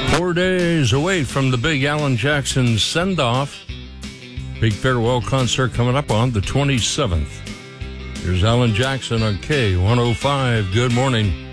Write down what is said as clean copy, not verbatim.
4 days away from the big Alan Jackson send-off. Big farewell concert coming up on the 27th. Here's Alan Jackson on K105. Good morning.